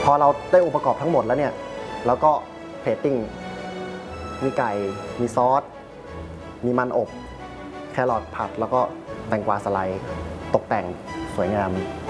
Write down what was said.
อเราได้องค์ประกอบทั้งหมดแล้วเนี่ยแล้วก็เพลตติ้งมีไก่มีซอสมีมันอบแครอทผัดแล้วก็แตงกวาสไลด์ตกแต่งสวยงาม